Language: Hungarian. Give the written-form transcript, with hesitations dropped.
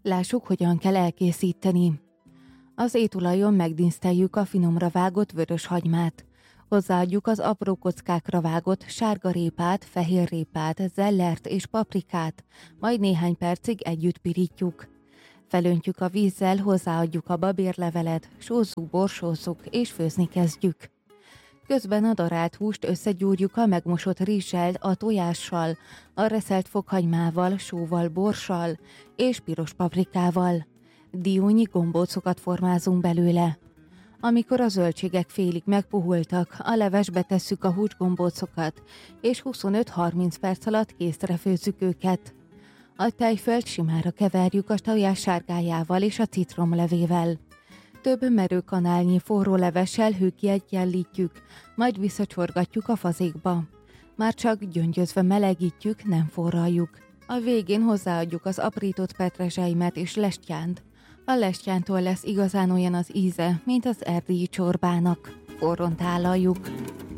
Lássuk, hogyan kell elkészíteni. Az étolajon megdíszteljük a finomra vágott vörös hagymát. Hozzáadjuk az apró kockákra vágott sárgarépát, fehérrépát, zellert és paprikát, majd néhány percig együtt pirítjuk. Felöntjük a vízzel, hozzáadjuk a babérlevelet, sózzuk, borsózzuk és főzni kezdjük. Közben a darált húst összegyúrjuk a megmosott rizssel, a tojással, a reszelt fokhagymával, sóval, borssal és piros paprikával. Diónyi gombócokat formázunk belőle. Amikor a zöldségek félig megpuhultak, a levesbe tesszük a húsgombócokat, és 25-30 perc alatt készre főzzük őket. A tejfölt simára keverjük a tojás sárgájával és a citromlevével. Több merőkanálnyi forró levessel hőkiegyenlítjük, majd visszacsorgatjuk a fazékba. Már csak gyöngyözve melegítjük, nem forraljuk. A végén hozzáadjuk az aprított petrezselymet és lestyánt. A lestyántól lesz igazán olyan az íze, mint az erdélyi csorbának. Forrón tálaljuk.